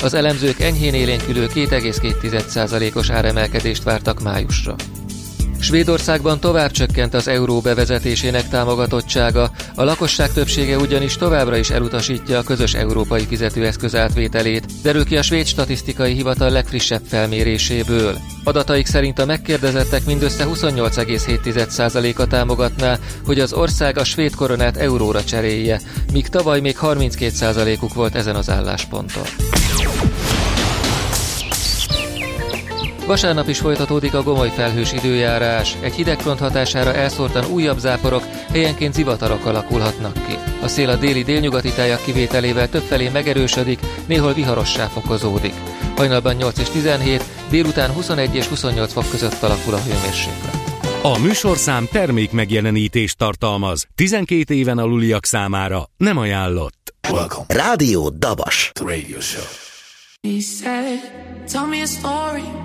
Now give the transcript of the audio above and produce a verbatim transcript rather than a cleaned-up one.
Az elemzők enyhén élénkülő két egész két százalékos áremelkedést vártak májusra. Svédországban tovább csökkent az euró bevezetésének támogatottsága, a lakosság többsége ugyanis továbbra is elutasítja a közös európai fizetőeszköz átvételét, derül ki a Svéd Statisztikai Hivatal legfrissebb felméréséből. Adataik szerint a megkérdezettek mindössze huszonnyolc egész hét százaléka támogatná, hogy az ország a svéd koronát euróra cserélje, míg tavaly még harminckét százalékuk volt ezen az állásponton. Vasárnap is folytatódik a gomoly felhős időjárás. Egy hidegfront hatására elszórtan újabb záporok, helyenként zivatarok alakulhatnak ki. A szél a déli délnyugati tájak kivételével többfelé megerősödik, néhol viharossá fokozódik. Hajnalban nyolc és tizenhét, délután huszonegy és huszonnyolc fok között alakul a hőmérséklet. A műsorszám termék megjelenítést tartalmaz. tizenkét éven aluliak számára nem ajánlott. Welcome. Rádió Dabas. The radio show. He said, tell me a story.